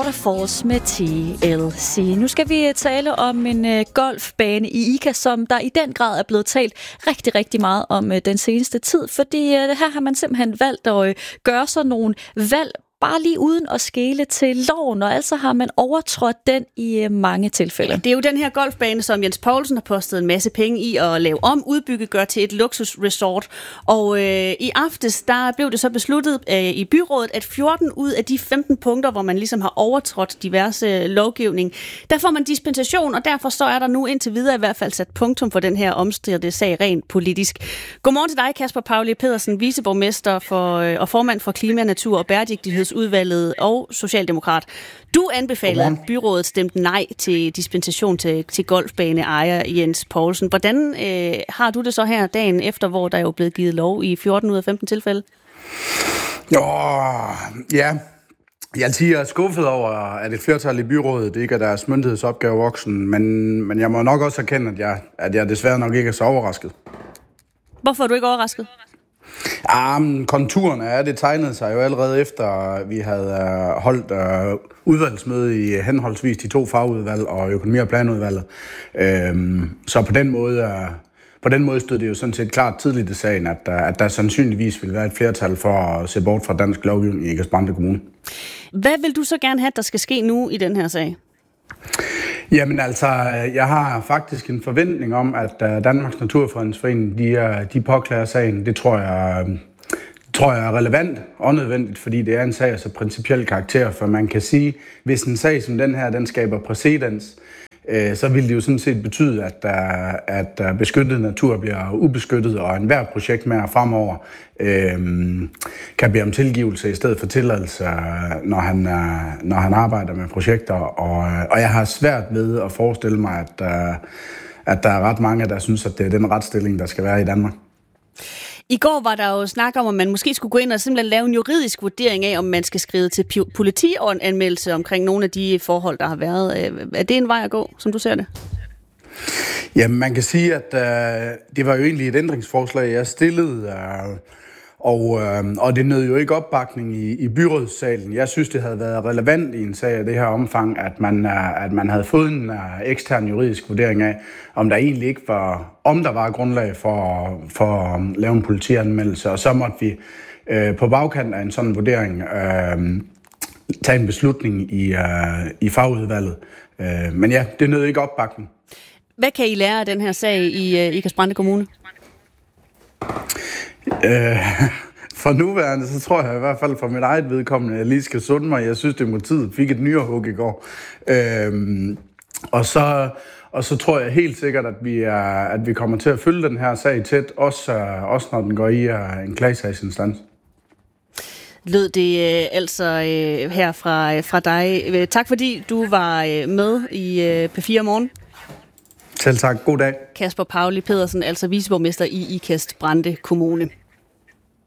Waterfalls med TLC. Nu skal vi tale om en golfbane i IKAST, som der i den grad er blevet talt rigtig, rigtig meget om den seneste tid, fordi her har man simpelthen valgt at gøre sådan nogle valg, bare lige uden at skele til loven, og altså har man overtrådt den i mange tilfælde. Det er jo den her golfbane, som Jens Poulsen har postet en masse penge i at lave om, udbygge, gøre til et luksusresort. Og i aftes, der blev det så besluttet i byrådet, at 14 ud af de 15 punkter, hvor man ligesom har overtrådt diverse lovgivning, der får man dispensation, og derfor så er der nu indtil videre i hvert fald sat punktum for den her omstridte sag rent politisk. Godmorgen til dig, Kasper Pauli Pedersen, viceborgmester og formand for Klima, Natur og Bæredygtighedsudvalget og socialdemokrat. Du anbefalede, at byrådet stemte nej til dispensation til golfbaneejer Jens Poulsen. Hvordan har du det så her dagen efter, hvor der er jo blevet givet lov i 14 ud af 15 tilfælde? Ja. Jeg er skuffet over, at et flertal i byrådet ikke er deres myndighedsopgave voksen, men jeg må nok også erkende, at jeg desværre nok ikke er så overrasket. Hvorfor er du ikke overrasket? Konturerne af det tegnede sig jo allerede efter, vi havde holdt udvalgsmøde i henholdsvis de 2 fagudvalg og økonomi- og planudvalget. Så på den måde stod det jo sådan set klart tidligt i sagen, at der sandsynligvis ville være et flertal for at se bort fra dansk lovgivning i Ikast-Brande Kommune. Hvad vil du så gerne have, der skal ske nu i den her sag? Jamen altså, jeg har faktisk en forventning om, at Danmarks Naturfredningsforening, de påklager sagen. Det tror jeg er relevant og nødvendigt, fordi det er en sag af så principiel karakter, for man kan sige, hvis en sag som den her, den skaber præcedens, så vil det jo sådan set betyde, at beskyttet natur bliver ubeskyttet, og enhver projekt med fremover kan bede om tilgivelse i stedet for tilladelse, når han arbejder med projekter. Og jeg har svært ved at forestille mig, at der er ret mange, der synes, at det er den retsstilling, der skal være i Danmark. I går var der jo snak om, at man måske skulle gå ind og simpelthen lave en juridisk vurdering af, om man skal skrive til politianmeldelse omkring nogle af de forhold, der har været. Er det en vej at gå, som du ser det? Jamen, man kan sige, at det var jo egentlig et ændringsforslag, jeg stillede, og det nød jo ikke opbakning i byrådssalen. Jeg synes, det havde været relevant i en sag af det her omfang, at man havde fået en ekstern juridisk vurdering af, om der var grundlag for at lave en politianmeldelse, og så måtte vi på bagkant af en sådan vurdering tage en beslutning i fagudvalget. Men ja, det nød ikke opbakning. Hvad kan I lære af den her sag i Ikast-Brande Kommune? For nuværende, så tror jeg i hvert fald for mit eget vedkommende, at jeg lige skal sunde mig. Jeg synes, demokratiet fik et nyrehug i går. Og så tror jeg helt sikkert, at vi kommer til at følge den her sag tæt, også når den går i en klagesagsinstans. Lød det altså her fra dig. Tak fordi du var med i P4 Morgen. Selv tak. God dag. Kasper Pauli Pedersen, altså viceborgmester i Ikast-Brande Kommune.